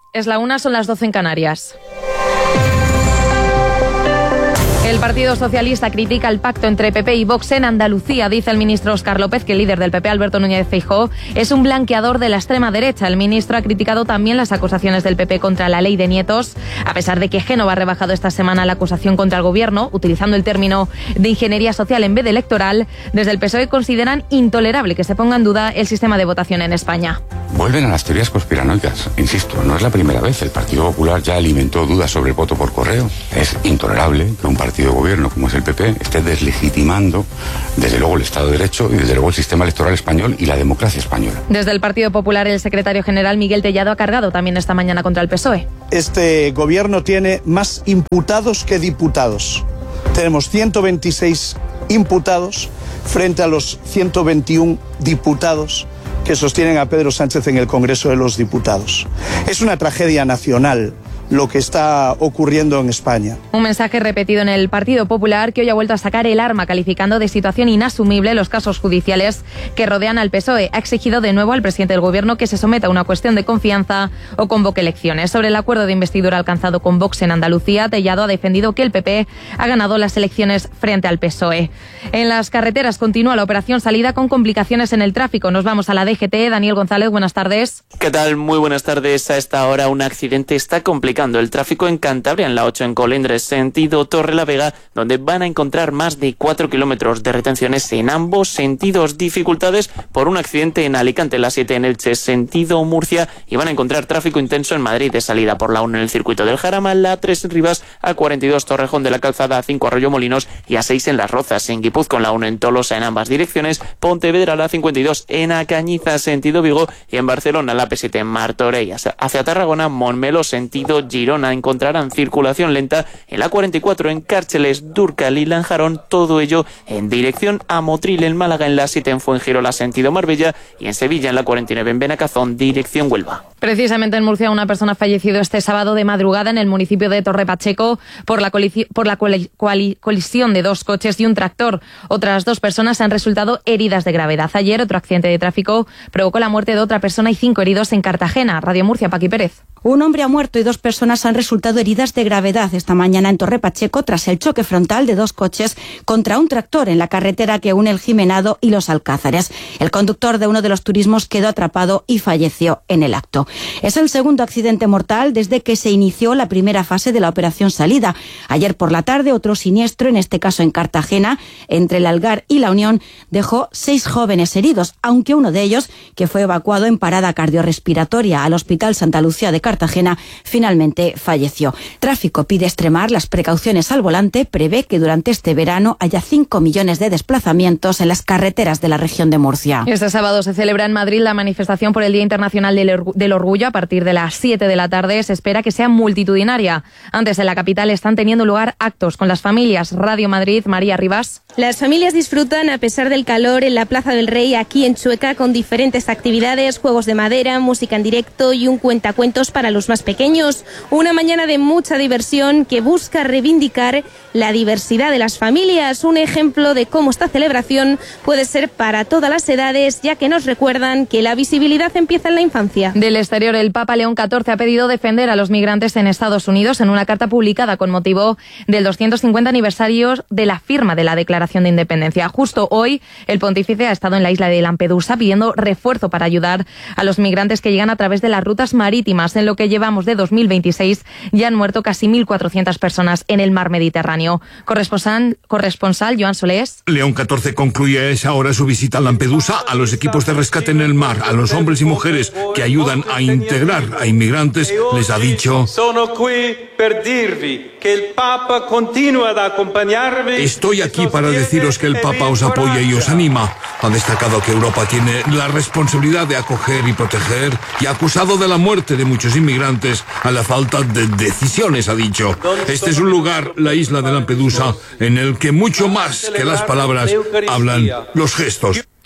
Es la 1, son las 12 en Canarias. El Partido Socialista critica el pacto entre PP y Vox en Andalucía. Dice el ministro Óscar López que el líder del PP, Alberto Núñez Feijóo, es un blanqueador de la extrema derecha. El ministro ha criticado también las acusaciones del PP contra la ley de nietos, a pesar de que Génova ha rebajado esta semana la acusación contra el gobierno, utilizando el término de ingeniería social en vez de electoral. Desde el PSOE consideran intolerable que se ponga en duda el sistema de votación en España. Vuelven a las teorías conspiranoicas. Insisto, no es la primera vez. El Partido Popular ya alimentó dudas sobre el voto por correo. Es intolerable que un partido de gobierno como es el PP esté deslegitimando desde luego el Estado de Derecho y desde luego el sistema electoral español y la democracia española. Desde el Partido Popular, el secretario general Miguel Tellado ha cargado también esta mañana contra el PSOE. Este gobierno tiene más imputados que diputados. Tenemos 126 imputados frente a los 121 diputados que sostienen a Pedro Sánchez en el Congreso de los Diputados. Es una tragedia nacional lo que está ocurriendo en España. Un mensaje repetido en el Partido Popular, que hoy ha vuelto a sacar el arma, calificando de situación inasumible los casos judiciales que rodean al PSOE. Ha exigido de nuevo al presidente del Gobierno que se someta a una cuestión de confianza o convoque elecciones. Sobre el acuerdo de investidura alcanzado con Vox en Andalucía, Tellado ha defendido que el PP ha ganado las elecciones frente al PSOE. En las carreteras continúa la operación salida con complicaciones en el tráfico. Nos vamos a la DGT. Daniel González, buenas tardes. ¿Qué tal? Muy buenas tardes. A esta hora un accidente está complicando el tráfico en Cantabria, en la 8 en Colindres, sentido Torrelavega, donde van a encontrar más de 4 kilómetros de retenciones en ambos sentidos. Dificultades por un accidente en Alicante, la 7 en Elche, sentido Murcia, y van a encontrar tráfico intenso en Madrid de salida por la 1 en el circuito del Jarama, la 3 en Rivas, A42 Torrejón de la Calzada, A5 Arroyomolinos y A6 en Las Rozas, en Guipúzcoa, la 1 en Tolosa en ambas direcciones, Pontevedra, la 52 en Acañiza, sentido Vigo, y en Barcelona, la P7 en Martorell hacia Tarragona, Montmeló, sentido Girona, encontrarán circulación lenta en la 44 en Cárceles, Dúrcal y Lanjarón, todo ello en dirección a Motril, en Málaga, en la 7 en Fuengirola, sentido Marbella, y en Sevilla, en la 49 en Benacazón, dirección Huelva. Precisamente en Murcia, una persona ha fallecido este sábado de madrugada en el municipio de Torre Pacheco por la colisión de 2 coches y un tractor. Otras 2 personas han resultado heridas de gravedad. Ayer, otro accidente de tráfico provocó la muerte de otra persona y 5 heridos en Cartagena. Radio Murcia, Paqui Pérez. Un hombre ha muerto y 2 personas han resultado heridas de gravedad esta mañana en Torre Pacheco tras el choque frontal de 2 coches contra un tractor en la carretera que une el Jimenado y los Alcázares. El conductor de uno de los turismos quedó atrapado y falleció en el acto. Es el segundo accidente mortal desde que se inició la primera fase de la operación salida. Ayer por la tarde, otro siniestro, en este caso en Cartagena, entre el Algar y la Unión, dejó 6 jóvenes heridos, aunque uno de ellos, que fue evacuado en parada cardiorrespiratoria al Hospital Santa Lucía de Cartagena, finalmente falleció. Tráfico pide extremar las precauciones al volante, prevé que durante este verano haya 5 millones de desplazamientos en las carreteras de la región de Murcia. Este sábado se celebra en Madrid la manifestación por el Día Internacional del Orgullo. A partir de las 7 de la tarde se espera que sea multitudinaria. Antes en la capital están teniendo lugar actos con las familias. Radio Madrid, María Rivas. Las familias disfrutan a pesar del calor en la Plaza del Rey, aquí en Chueca, con diferentes actividades, juegos de madera, música en directo y un cuentacuentos para los más pequeños. Una mañana de mucha diversión que busca reivindicar la diversidad de las familias. Un ejemplo de cómo esta celebración puede ser para todas las edades, ya que nos recuerdan que la visibilidad empieza en la infancia. Del exterior, el Papa León XIV ha pedido defender a los migrantes en Estados Unidos en una carta publicada con motivo del 250 aniversario de la firma de la Declaración de Independencia. Justo hoy, el pontífice ha estado en la isla de Lampedusa pidiendo refuerzo para ayudar a los migrantes que llegan a través de las rutas marítimas. En lo que llevamos de 2026, ya han muerto casi 1.400 personas en el mar Mediterráneo. Corresponsal Joan Solés. León XIV concluye a esa hora su visita a Lampedusa, a los equipos de rescate en el mar, a los hombres y mujeres que ayudan a integrar a inmigrantes. Les ha dicho: estoy aquí para deciros que el Papa os apoya y os anima. Ha destacado que Europa tiene la responsabilidad de acoger y proteger, y ha acusado de la muerte de muchos inmigrantes a la falta de decisiones, ha dicho. Este es un lugar, la isla de Lampedusa, en el que mucho más que las palabras hablan los gestos.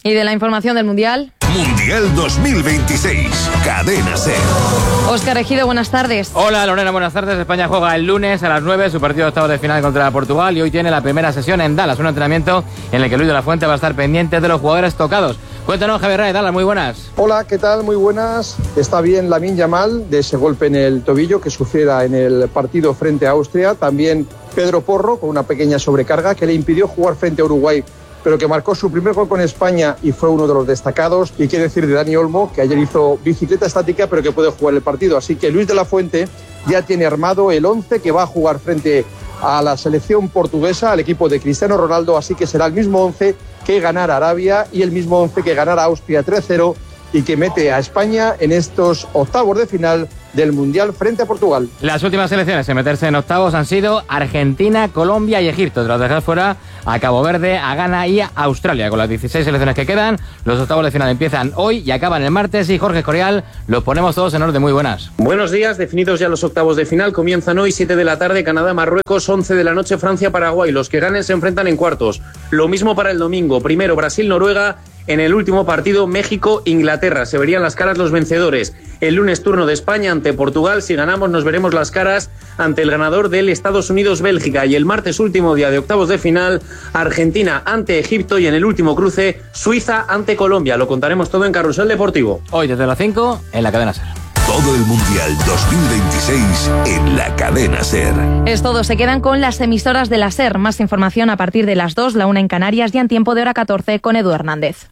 Y de la información del Mundial. Mundial 2026, Cadena SER. Óscar Ejido, buenas tardes. Hola Lorena, buenas tardes. España juega el lunes a las 9 su partido de octavos de final contra Portugal y hoy tiene la primera sesión en Dallas, un entrenamiento en el que Luis de la Fuente va a estar pendiente de los jugadores tocados. Cuéntanos, Javier Ray, Dallas, muy buenas. Hola, ¿qué tal? Muy buenas. Está bien Lamine Yamal de ese golpe en el tobillo que sufriera en el partido frente a Austria. También Pedro Porro con una pequeña sobrecarga que le impidió jugar frente a Uruguay, pero que marcó su primer gol con España y fue uno de los destacados. Y qué decir de Dani Olmo, que ayer hizo bicicleta estática, pero que puede jugar el partido. Así que Luis de la Fuente ya tiene armado el 11 que va a jugar frente a la selección portuguesa, al equipo de Cristiano Ronaldo. Así que será el mismo 11 que ganara Arabia y el mismo 11 que ganara Austria 3-0 y que mete a España en estos octavos de final del Mundial frente a Portugal. Las últimas selecciones en meterse en octavos han sido Argentina, Colombia y Egipto. Tras dejar fuera a Cabo Verde, a Ghana y a Australia. Con las 16 selecciones que quedan, los octavos de final empiezan hoy y acaban el martes. Y Jorge Escorial, los ponemos todos en orden. Muy buenas. Buenos días, definidos ya los octavos de final. Comienzan hoy 7 de la tarde, Canadá, Marruecos, 11 de la noche, Francia, Paraguay. Los que ganen se enfrentan en cuartos. Lo mismo para el domingo. Primero Brasil, Noruega. En el último partido, México-Inglaterra. Se verían las caras los vencedores. El lunes turno de España ante Portugal. Si ganamos nos veremos las caras ante el ganador del Estados Unidos-Bélgica. Y el martes, último día de octavos de final, Argentina ante Egipto. Y en el último cruce, Suiza ante Colombia. Lo contaremos todo en Carrusel Deportivo. Hoy desde las 5 en la Cadena SER. Todo el Mundial 2026 en la Cadena SER. Es todo, se quedan con las emisoras de la SER. Más información a partir de las 2, la 1 en Canarias y en tiempo de hora 14 con Edu Hernández.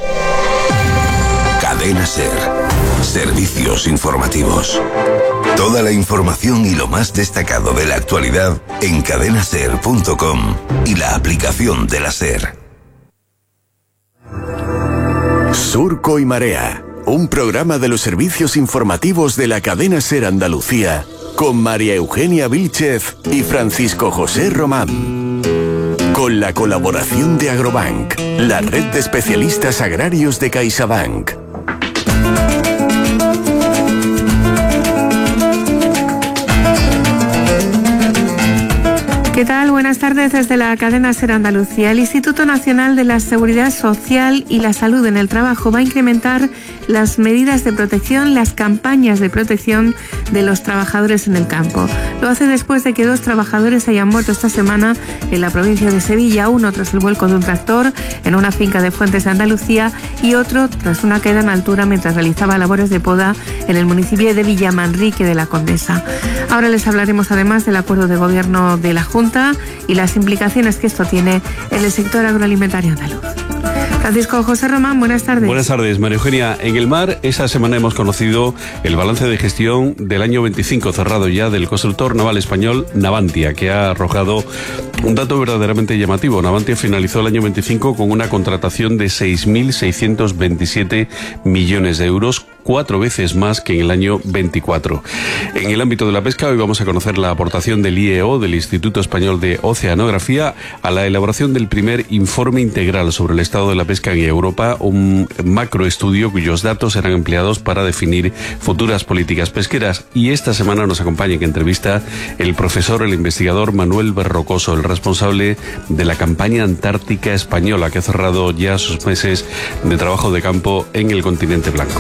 Cadena SER. Servicios informativos. Toda la información y lo más destacado de la actualidad en cadenaser.com y la aplicación de la SER. Surco y Marea. Un programa de los servicios informativos de la cadena SER Andalucía, con María Eugenia Vílchez y Francisco José Román. Con la colaboración de Agrobank, la red de especialistas agrarios de CaixaBank. ¿Qué tal? Buenas tardes desde la cadena SER Andalucía. El Instituto Nacional de la Seguridad Social y la Salud en el Trabajo va a incrementar las medidas de protección, las campañas de protección de los trabajadores en el campo. Lo hace después de que 2 trabajadores hayan muerto esta semana en la provincia de Sevilla, uno tras el vuelco de un tractor en una finca de Fuentes de Andalucía y otro tras una caída en altura mientras realizaba labores de poda en el municipio de Villamanrique de la Condesa. Ahora les hablaremos además del acuerdo de gobierno de la Junta y las implicaciones que esto tiene en el sector agroalimentario andaluz. Francisco José Román, buenas tardes. Buenas tardes, María Eugenia. En el mar, esta semana hemos conocido el balance de gestión del año 25, cerrado ya, del constructor naval español Navantia, que ha arrojado un dato verdaderamente llamativo. Navantia finalizó el año 25 con una contratación de 6.627 millones de euros, 4 veces más que en el año 24. En el ámbito de la pesca, hoy vamos a conocer la aportación del IEO, del Instituto Español de Oceanografía, a la elaboración del primer informe integral sobre el estado de la pesca en Europa, un macroestudio cuyos datos serán empleados para definir futuras políticas pesqueras. Y esta semana nos acompaña en entrevista el profesor, el investigador Manuel Berrocoso, el responsable de la campaña antártica española, que ha cerrado ya sus meses de trabajo de campo en el continente blanco.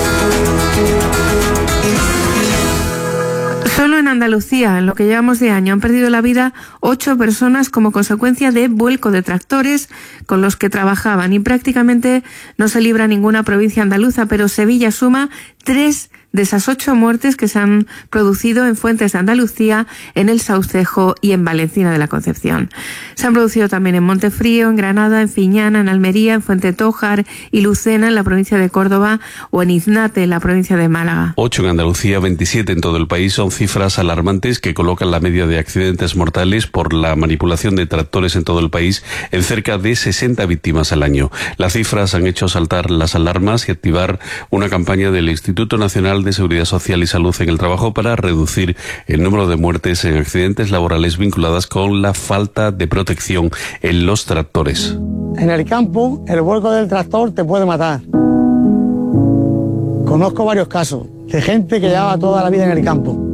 Solo en Andalucía, en lo que llevamos de año, han perdido la vida 8 personas como consecuencia de vuelco de tractores con los que trabajaban, y prácticamente no se libra ninguna provincia andaluza, pero Sevilla suma 3 de esas 8 muertes que se han producido en Fuentes de Andalucía, en El Saucejo y en Valencina de la Concepción. Se han producido también en Montefrío, en Granada, en Fiñana, en Almería, en Fuentetójar y Lucena, en la provincia de Córdoba, o en Iznate, en la provincia de Málaga. 8 en Andalucía, 27 en todo el país. Son cifras alarmantes que colocan la media de accidentes mortales por la manipulación de tractores en todo el país en cerca de 60 víctimas al año. Las cifras han hecho saltar las alarmas y activar una campaña del Instituto Nacional de Seguridad Social y Salud en el Trabajo para reducir el número de muertes en accidentes laborales vinculadas con la falta de protección en los tractores. En el campo, el vuelco del tractor te puede matar. Conozco varios casos de gente que llevaba toda la vida en el campo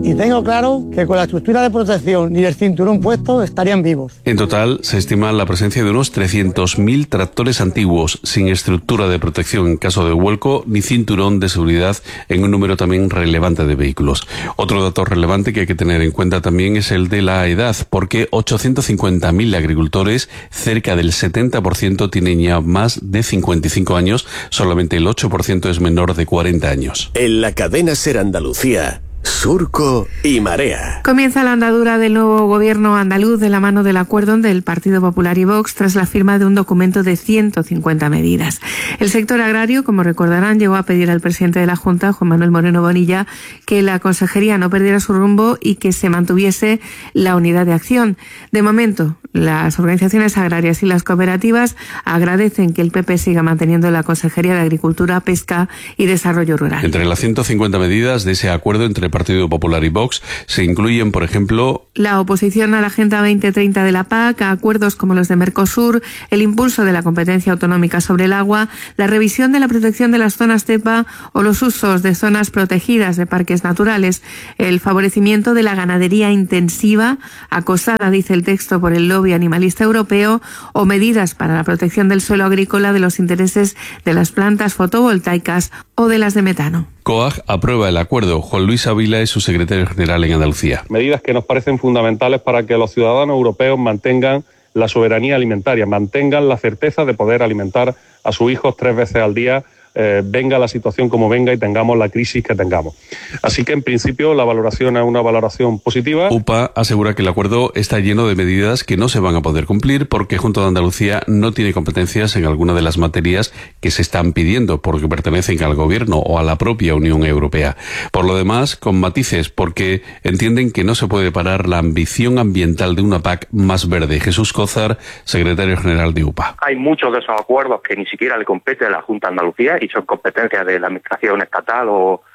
y tengo claro que con la estructura de protección y el cinturón puesto estarían vivos. En total, se estima la presencia de unos 300.000 tractores antiguos, sin estructura de protección en caso de vuelco ni cinturón de seguridad en un número también relevante de vehículos. Otro dato relevante que hay que tener en cuenta también es el de la edad, porque 850.000 agricultores, cerca del 70% tienen ya más de 55 años, solamente el 8% es menor de 40 años. En la cadena SER Andalucía, Surco y Marea. Comienza la andadura del nuevo gobierno andaluz de la mano del acuerdo del Partido Popular y Vox tras la firma de un documento de 150 medidas. El sector agrario, como recordarán, llegó a pedir al presidente de la Junta, Juan Manuel Moreno Bonilla, que la consejería no perdiera su rumbo y que se mantuviese la unidad de acción. De momento, las organizaciones agrarias y las cooperativas agradecen que el PP siga manteniendo la Consejería de Agricultura, Pesca y Desarrollo Rural. Entre las 150 medidas de ese acuerdo entre Partido Popular y Vox se incluyen, por ejemplo, la oposición a la Agenda 2030 de la PAC, a acuerdos como los de Mercosur, el impulso de la competencia autonómica sobre el agua, la revisión de la protección de las zonas TEPA o los usos de zonas protegidas de parques naturales, el favorecimiento de la ganadería intensiva, acosada, dice el texto, por el lobby animalista europeo, o medidas para la protección del suelo agrícola de los intereses de las plantas fotovoltaicas o de las de metano. COAG aprueba el acuerdo. Juan Luis Ávila es su secretario general en Andalucía. Medidas que nos parecen fundamentales para que los ciudadanos europeos mantengan la soberanía alimentaria, mantengan la certeza de poder alimentar a sus hijos 3 veces al día, venga la situación como venga y tengamos la crisis que tengamos. Así que, en principio, la valoración es una valoración positiva. UPA asegura que el acuerdo está lleno de medidas que no se van a poder cumplir porque Junta de Andalucía no tiene competencias en alguna de las materias que se están pidiendo porque pertenecen al Gobierno o a la propia Unión Europea. Por lo demás, con matices, porque entienden que no se puede parar la ambición ambiental de una PAC más verde. Jesús Cózar, secretario general de UPA. Hay muchos de esos acuerdos que ni siquiera le compete a la Junta de Andalucía y son competencias de la administración estatal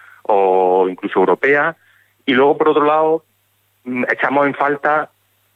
o incluso europea. Y luego, por otro lado, echamos en falta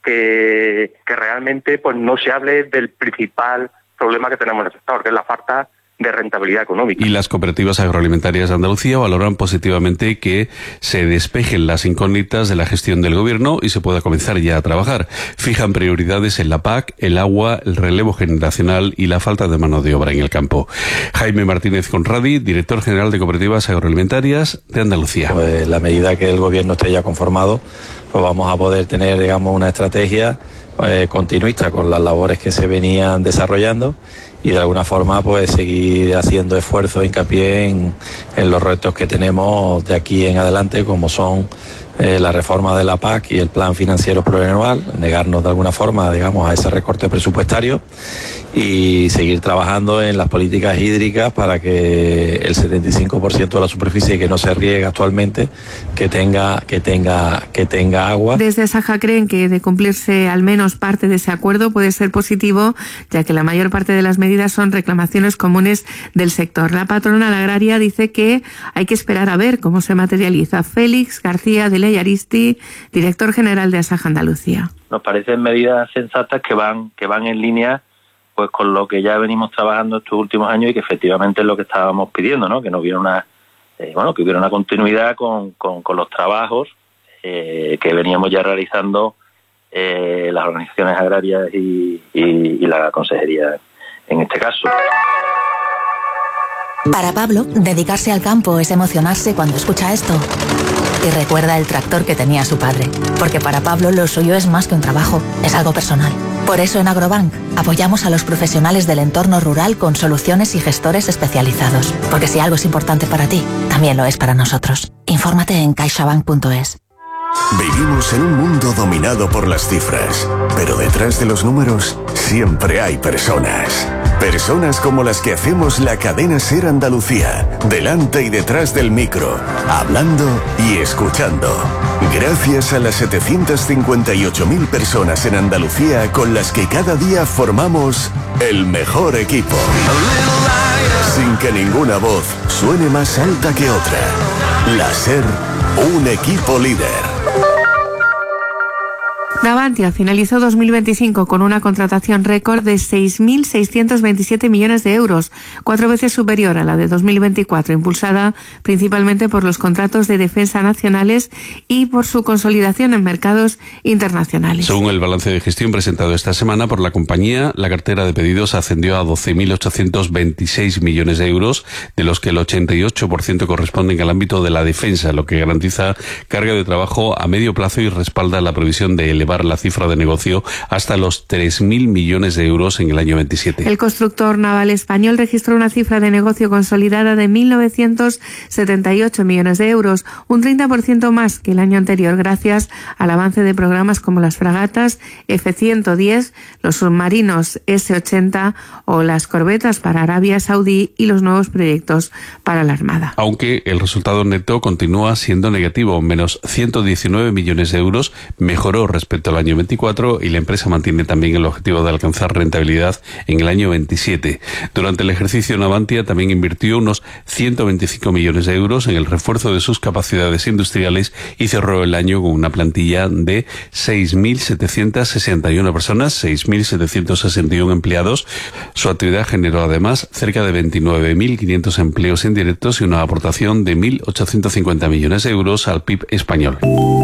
que realmente pues no se hable del principal problema que tenemos en el sector, que es la falta de rentabilidad económica. Y las cooperativas agroalimentarias de Andalucía valoran positivamente que se despejen las incógnitas de la gestión del Gobierno y se pueda comenzar ya a trabajar. Fijan prioridades en la PAC, el agua, el relevo generacional y la falta de mano de obra en el campo. Jaime Martínez Conradi, director general de Cooperativas Agroalimentarias de Andalucía. Pues la medida que el Gobierno esté ya conformado, pues vamos a poder tener, digamos, una estrategia continuista con las labores que se venían desarrollando y de alguna forma pues seguir haciendo esfuerzo, hincapié en los retos que tenemos de aquí en adelante, como son la reforma de la PAC y el plan financiero plurianual, negarnos de alguna forma, digamos, a ese recorte presupuestario y seguir trabajando en las políticas hídricas para que el 75% de la superficie que no se riega actualmente que tenga agua. Desde Saja creen que de cumplirse al menos parte de ese acuerdo puede ser positivo, ya que la mayor parte de las medidas son reclamaciones comunes del sector. La patronal agraria dice que hay que esperar a ver cómo se materializa. Félix García de Ley Aristi, director general de Asaja Andalucía. Nos parecen medidas sensatas que van en línea pues con lo que ya venimos trabajando estos últimos años y que efectivamente es lo que estábamos pidiendo, ¿no? Que no hubiera que hubiera una continuidad con los trabajos que veníamos ya realizando las organizaciones agrarias y la consejería en este caso. Para Pablo, dedicarse al campo es emocionarse cuando escucha esto. Y recuerda el tractor que tenía su padre. Porque para Pablo lo suyo es más que un trabajo, es algo personal. Por eso en Agrobank apoyamos a los profesionales del entorno rural con soluciones y gestores especializados. Porque si algo es importante para ti, también lo es para nosotros. Infórmate en caixabank.es. Vivimos en un mundo dominado por las cifras, pero detrás de los números siempre hay personas. Personas como las que hacemos la cadena SER Andalucía, delante y detrás del micro, hablando y escuchando. Gracias a las 758.000 personas en Andalucía con las que cada día formamos el mejor equipo. Sin que ninguna voz suene más alta que otra. La SER, un equipo líder. Navantia finalizó 2025 con una contratación récord de 6.627 millones de euros, 4 veces superior a la de 2024, impulsada principalmente por los contratos de defensa nacionales y por su consolidación en mercados internacionales. Según el balance de gestión presentado esta semana por la compañía, la cartera de pedidos ascendió a 12.826 millones de euros, de los que el 88% corresponden al ámbito de la defensa, lo que garantiza carga de trabajo a medio plazo y respalda la previsión de elevar la cifra de negocio hasta los 3.000 millones de euros en el año 27. El constructor naval español registró una cifra de negocio consolidada de 1.978 millones de euros, un 30% más que el año anterior, gracias al avance de programas como las fragatas F-110, los submarinos S-80 o las corbetas para Arabia Saudí y los nuevos proyectos para la Armada. Aunque el resultado neto continúa siendo negativo, menos 119 millones de euros, mejoró respecto al año 24 y la empresa mantiene también el objetivo de alcanzar rentabilidad en el año 27. Durante el ejercicio, Navantia también invirtió unos 125 millones de euros en el refuerzo de sus capacidades industriales y cerró el año con una plantilla de 6.761 personas, 6.761 empleados. Su actividad generó además cerca de 29.500 empleos indirectos y una aportación de 1.850 millones de euros al PIB español.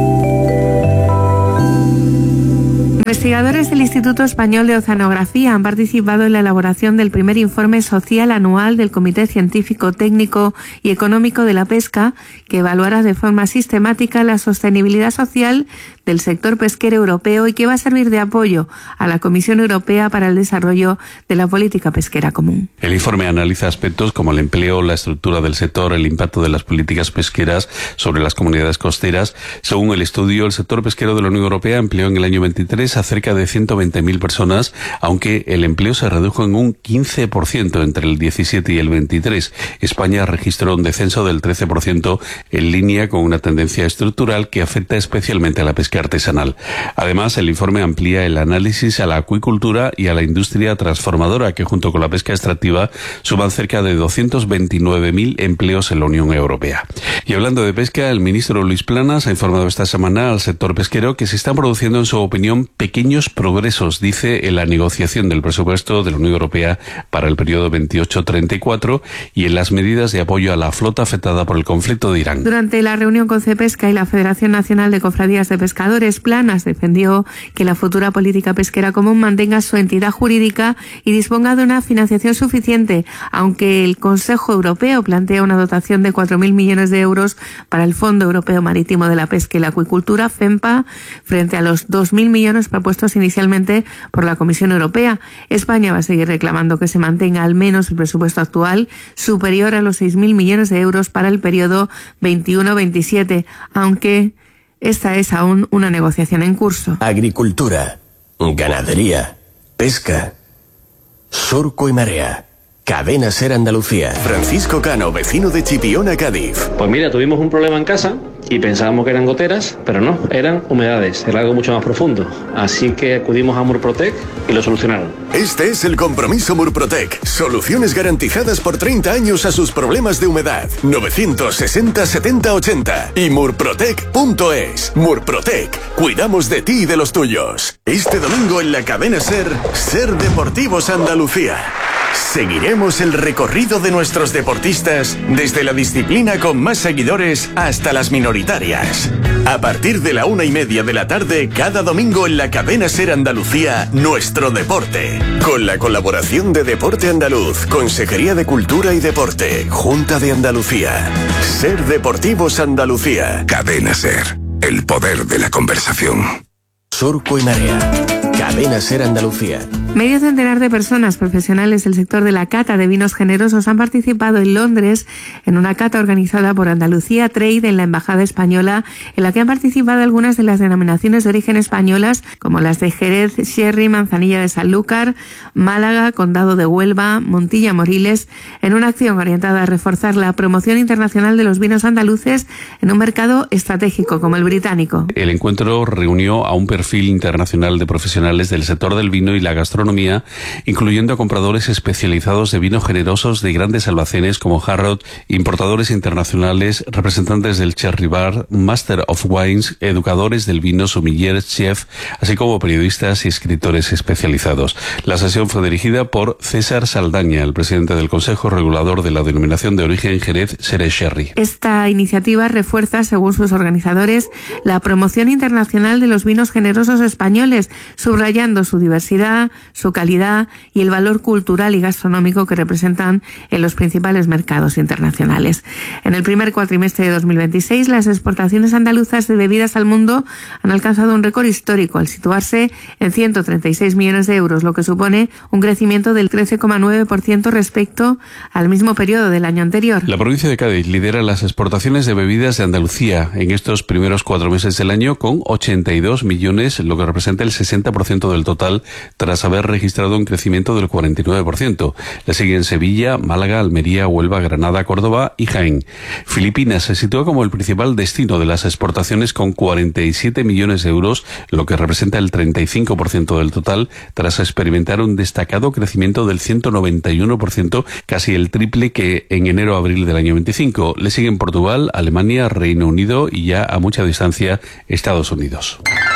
Investigadores del Instituto Español de Oceanografía han participado en la elaboración del primer informe social anual del Comité Científico, Técnico y Económico de la Pesca, que evaluará de forma sistemática la sostenibilidad social del sector pesquero europeo y que va a servir de apoyo a la Comisión Europea para el desarrollo de la política pesquera común. El informe analiza aspectos como el empleo, la estructura del sector, el impacto de las políticas pesqueras sobre las comunidades costeras. Según el estudio, el sector pesquero de la Unión Europea empleó en el año 23 a cerca de 120.000 personas, aunque el empleo se redujo en un 15% entre el 17 y el 23. España registró un descenso del 13% en línea con una tendencia estructural que afecta especialmente a la pesca artesanal. Además, el informe amplía el análisis a la acuicultura y a la industria transformadora, que junto con la pesca extractiva suman cerca de 229.000 empleos en la Unión Europea. Y hablando de pesca, el ministro Luis Planas ha informado esta semana al sector pesquero que se están produciendo, en su opinión, pequeños progresos, dice, en la negociación del presupuesto de la Unión Europea para el periodo 28-34 y en las medidas de apoyo a la flota afectada por el conflicto de Irán. Durante la reunión con Cepesca y la Federación Nacional de Cofradías de Pescadores, Planas defendió que la futura política pesquera común mantenga su entidad jurídica y disponga de una financiación suficiente, aunque el Consejo Europeo plantea una dotación de 4.000 millones de euros para el Fondo Europeo Marítimo de la Pesca y la Acuicultura, FEMPA, frente a los 2.000 millones propuestos inicialmente por la Comisión Europea. España va a seguir reclamando que se mantenga al menos el presupuesto actual, superior a los 6.000 millones de euros para el periodo 21-27, aunque esta es aún una negociación en curso. Agricultura, ganadería, pesca, surco y marea. Cadena Ser Andalucía. Francisco Cano, vecino de Chipiona, Cádiz. Pues mira, tuvimos un problema en casa y pensábamos que eran goteras, pero no, eran humedades, era algo mucho más profundo. Así que acudimos a Murprotec y lo solucionaron. Este es el compromiso Murprotec. Soluciones garantizadas por 30 años a sus problemas de humedad. 960 70 80 y murprotec.es. Murprotec. Cuidamos de ti y de los tuyos. Este domingo en la cadena Ser, Ser Deportivos Andalucía. Seguiremos el recorrido de nuestros deportistas desde la disciplina con más seguidores hasta las minoritarias. A partir de la 1:30 de la tarde, cada domingo en la cadena Ser Andalucía, Nuestro Deporte. Con la colaboración de Deporte Andaluz, Consejería de Cultura y Deporte, Junta de Andalucía. Ser Deportivos Andalucía. Cadena Ser, el poder de la conversación. Surco y marea. Cadena Ser Andalucía. Medio centenar de personas profesionales del sector de la cata de vinos generosos han participado en Londres en una cata organizada por Andalucía Trade en la Embajada Española, en la que han participado algunas de las denominaciones de origen españolas, como las de Jerez, Sherry, Manzanilla de Sanlúcar, Málaga, Condado de Huelva, Montilla, Moriles, en una acción orientada a reforzar la promoción internacional de los vinos andaluces en un mercado estratégico como el británico. El encuentro reunió a un perfil internacional de profesionales profesionales del sector del vino y la gastronomía, incluyendo compradores especializados de vinos generosos de grandes almacenes como Harrod, importadores internacionales, representantes del Cherry Bar, Master of Wines, educadores del vino, sommeliers, chef, así como periodistas y escritores especializados. La sesión fue dirigida por César Saldaña, el presidente del Consejo Regulador de la Denominación de Origen Jerez Xerez Sherry. Esta iniciativa refuerza, según sus organizadores, la promoción internacional de los vinos generosos españoles, subrayando su diversidad, su calidad y el valor cultural y gastronómico que representan en los principales mercados internacionales. En el primer cuatrimestre de 2026, las exportaciones andaluzas de bebidas al mundo han alcanzado un récord histórico al situarse en 136 millones de euros, lo que supone un crecimiento del 13,9% respecto al mismo periodo del año anterior. La provincia de Cádiz lidera las exportaciones de bebidas de Andalucía en estos primeros 4 meses del año con 82 millones, lo que representa el 60% del total, tras haber registrado un crecimiento del 49%. Le siguen Sevilla, Málaga, Almería, Huelva, Granada, Córdoba y Jaén. Filipinas se sitúa como el principal destino de las exportaciones con 47 millones de euros, lo que representa el 35% del total, tras experimentar un destacado crecimiento del 191%, casi el triple que en enero-abril del año 25. Le siguen Portugal, Alemania, Reino Unido y ya a mucha distancia Estados Unidos.